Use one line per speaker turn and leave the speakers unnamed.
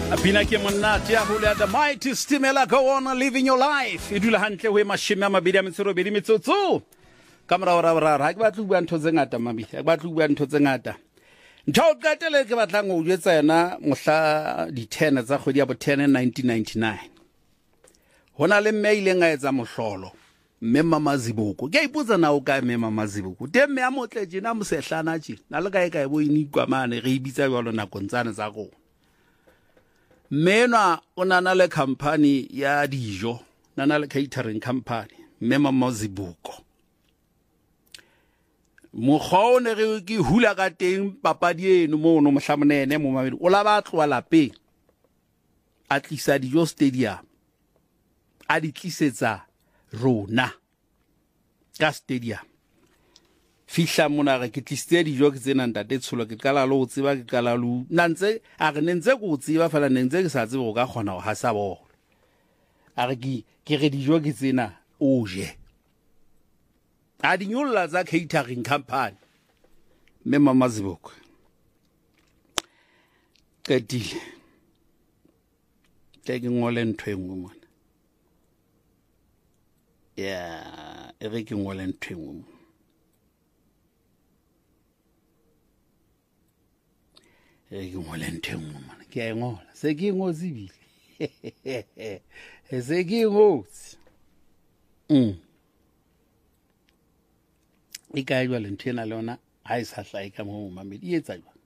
Pina ke monate ya hole the mighty Stimela go on living your life. E dula hantle ho mashime a mabedi a metsero bedi metsotso. Ka mora ora ha ke batla bua ntho tse ngata mami. Ha ke batla bua ntho tse ngata. Ntho o qetele ke batlang ho jwetsa yena mohla di 10 tsa kgwedi ya bo 10 1999. Hona le mme ile nga etsa mohlolo. Mme Mamaziboko. Ke ipotsa na o ka mme Mamaziboko. Te mme a motle jena mosehlana tje. Na le kae kae bo ini kwamane re ibitsa jwalo nakong tsane tsa go. Mena o nana le company ya dijo, nana le catering company, mme Mamaziboko. Mokgone re ke hula ka teng papadi eno mo no mohlamonene mo mabedi. O la ba tloa lapeng. A tlisa dijo stadium. A di tlisetsa rona ka stadium. Fihla mona re ke tlisitse dijo ke tsena ntate tsholo ke qala lo tseba ke qala lo nantse a re nentse go tseba fela nentse ke sa tsebe go ka kgona go hasa bo a re ke re dijo ke tsena o je a di nyolla tsa catering company mme Mamaziboko ketile ke ngole ntho engwe mona ya e re ke ngole ntho engwe ke ngole ntho engwe mana ke a ngola se ke ngotsi bile se ke ngotsi e ka jwa le ntho ena le ona ha e sa hlae ka mo mamedi e etsa jwa